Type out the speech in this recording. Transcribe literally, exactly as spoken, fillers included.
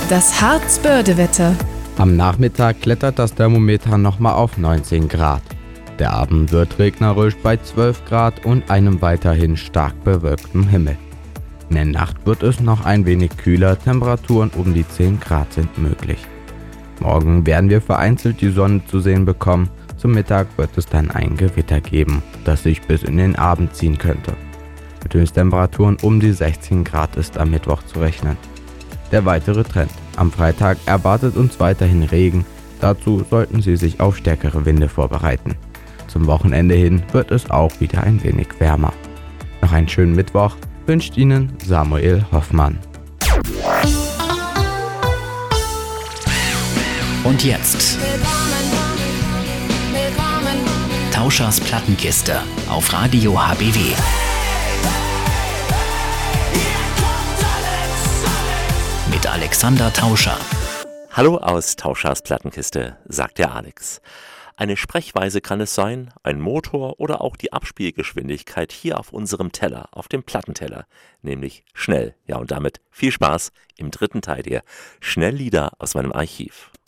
Das Harz-Börde-Wetter. Am Nachmittag klettert das Thermometer nochmal auf neunzehn Grad. Der Abend wird regnerisch bei zwölf Grad und einem weiterhin stark bewölkten Himmel. In der Nacht wird es noch ein wenig kühler, Temperaturen um die zehn Grad sind möglich. Morgen werden wir vereinzelt die Sonne zu sehen bekommen. Zum Mittag wird es dann ein Gewitter geben, das sich bis in den Abend ziehen könnte. Mit Höchsttemperaturen um die sechzehn Grad ist am Mittwoch zu rechnen. Der weitere Trend. Am Freitag erwartet uns weiterhin Regen. Dazu sollten Sie sich auf stärkere Winde vorbereiten. Zum Wochenende hin wird es auch wieder ein wenig wärmer. Noch einen schönen Mittwoch wünscht Ihnen Samuel Hoffmann. Und jetzt Tauschers Plattenkiste auf Radio H B W. Mit Alexander Tauscher. Hallo aus Tauschers Plattenkiste, sagt der Alex. Eine Sprechweise kann es sein, ein Motor oder auch die Abspielgeschwindigkeit hier auf unserem Teller, auf dem Plattenteller, nämlich schnell. Ja, und damit viel Spaß im dritten Teil der Schnelllieder aus meinem Archiv.